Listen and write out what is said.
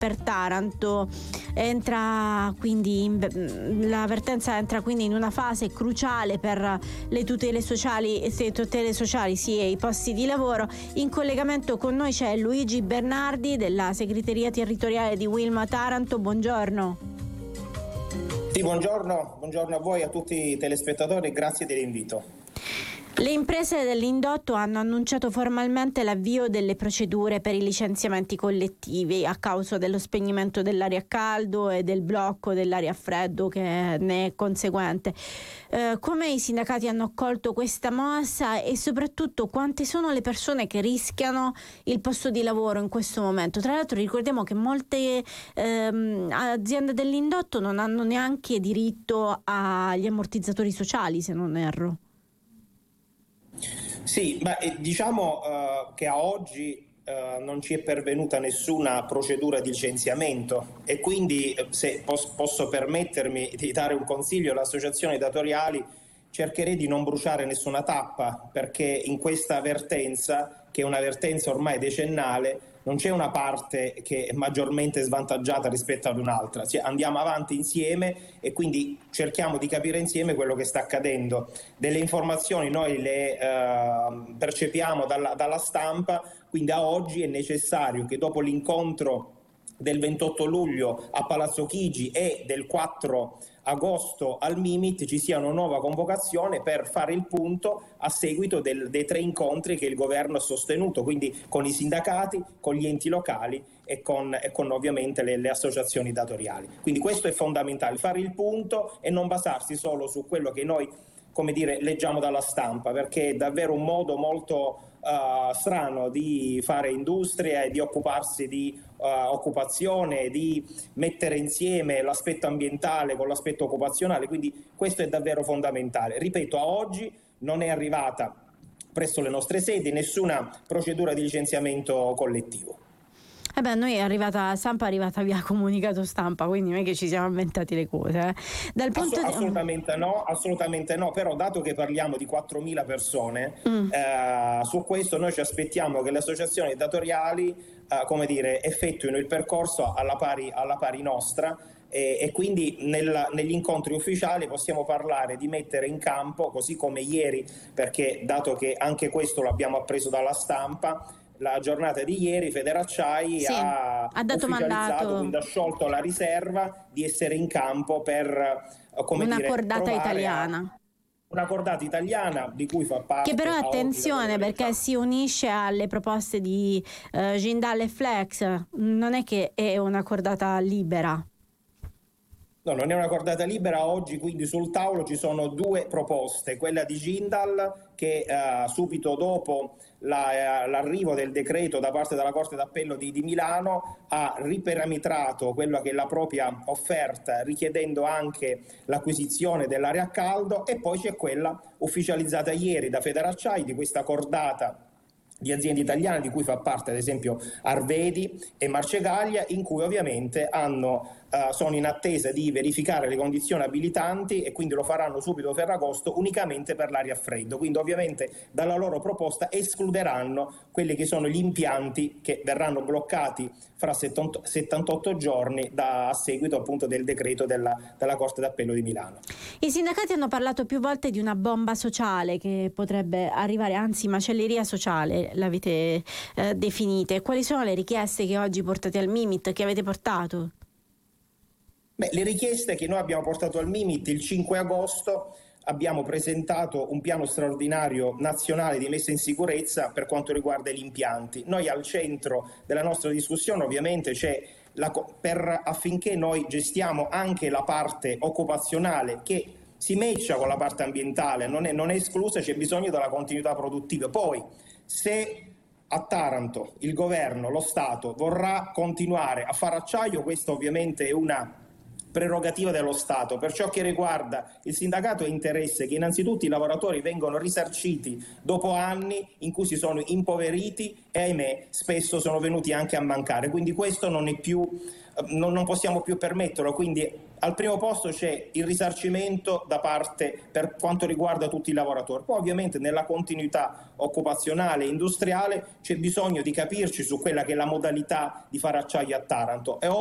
per Taranto la vertenza entra quindi in una fase cruciale per le tutele sociali e i posti di lavoro. In collegamento con noi c'è Luigi Bernardi della segreteria territoriale di Wilma Taranto. Buongiorno. Sì, buongiorno a voi, a tutti i telespettatori e grazie dell'invito. Le imprese dell'indotto hanno annunciato formalmente l'avvio delle procedure per i licenziamenti collettivi a causa dello spegnimento dell'aria a caldo e del blocco dell'aria a freddo che ne è conseguente. Come i sindacati hanno accolto questa mossa e soprattutto quante sono le persone che rischiano il posto di lavoro in questo momento? Tra l'altro ricordiamo che molte aziende dell'indotto non hanno neanche diritto agli ammortizzatori sociali, se non erro. Sì, diciamo che a oggi non ci è pervenuta nessuna procedura di licenziamento e quindi, se posso permettermi di dare un consiglio alle associazioni datoriali, cercherei di non bruciare nessuna tappa, perché in questa vertenza, che è una vertenza ormai decennale, non c'è una parte che è maggiormente svantaggiata rispetto ad un'altra. Andiamo avanti insieme e quindi cerchiamo di capire insieme quello che sta accadendo. Delle informazioni noi le percepiamo dalla stampa, quindi a oggi è necessario che dopo l'incontro del 28 luglio a Palazzo Chigi e del 4 agosto al Mimit ci sia una nuova convocazione per fare il punto a seguito dei 3 incontri che il governo ha sostenuto, quindi con i sindacati, con gli enti locali e con ovviamente le associazioni datoriali. Quindi questo è fondamentale, fare il punto e non basarsi solo su quello che noi, leggiamo dalla stampa, perché è davvero un modo molto strano di fare industria e di occuparsi di occupazione, di mettere insieme l'aspetto ambientale con l'aspetto occupazionale, quindi questo è davvero fondamentale. Ripeto, a oggi non è arrivata presso le nostre sedi nessuna procedura di licenziamento collettivo. Noi stampa è arrivata via comunicato stampa, quindi non è che ci siamo inventati le cose. Assolutamente no, però dato che parliamo di 4.000 persone, su questo noi ci aspettiamo che le associazioni datoriali effettuino il percorso alla pari nostra e quindi negli incontri ufficiali possiamo parlare di mettere in campo, così come ieri, perché dato che anche questo l'abbiamo appreso dalla stampa, la giornata di ieri Federacciai ha dato mandato, quindi ha sciolto la riserva di essere in campo per una cordata italiana. Una cordata italiana di cui fa parte. Che però attenzione, perché si unisce alle proposte di Jindal e Flex, non è che è una cordata libera. No, non è una cordata libera. Oggi quindi sul tavolo ci sono 2 proposte, quella di Jindal che subito dopo l'arrivo del decreto da parte della Corte d'Appello di Milano ha riparametrato quella che è la propria offerta, richiedendo anche l'acquisizione dell'area a caldo, e poi c'è quella ufficializzata ieri da Federacciai di questa cordata di aziende italiane di cui fa parte ad esempio Arvedi e Marcegaglia, in cui ovviamente sono in attesa di verificare le condizioni abilitanti e quindi lo faranno subito Ferragosto unicamente per l'aria a freddo. Quindi ovviamente dalla loro proposta escluderanno quelli che sono gli impianti che verranno bloccati fra 78 giorni a seguito appunto del decreto della Corte d'Appello di Milano. I sindacati hanno parlato più volte di una bomba sociale che potrebbe arrivare, anzi macelleria sociale l'avete definita. Quali sono le richieste che oggi portate al Mimit, che avete portato? Le richieste che noi abbiamo portato al Mimit il 5 agosto abbiamo presentato un piano straordinario nazionale di messa in sicurezza per quanto riguarda gli impianti. Noi al centro della nostra discussione ovviamente c'è affinché noi gestiamo anche la parte occupazionale che si matcha con la parte ambientale, non è esclusa, c'è bisogno della continuità produttiva. Poi se a Taranto il governo, lo Stato vorrà continuare a fare acciaio, questa ovviamente è una prerogativa dello Stato. Per ciò che riguarda il sindacato è interesse che innanzitutto i lavoratori vengano risarciti dopo anni in cui si sono impoveriti e ahimè spesso sono venuti anche a mancare, quindi questo non è più, non possiamo più permetterlo, quindi al primo posto c'è il risarcimento da parte per quanto riguarda tutti i lavoratori. Poi ovviamente nella continuità occupazionale e industriale c'è bisogno di capirci su quella che è la modalità di fare acciaio a Taranto.